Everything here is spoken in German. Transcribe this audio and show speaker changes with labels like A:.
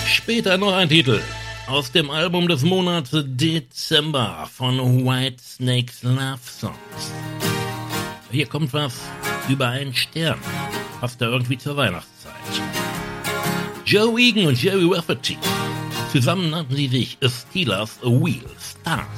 A: Später noch ein Titel aus dem Album des Monats Dezember von Whitesnakes Love Songs. Hier kommt was über einen Stern, passt da irgendwie zur Weihnachtszeit. Joe Egan und Jerry Rafferty, zusammen nannten sie sich A Steelers A Wheel Stars.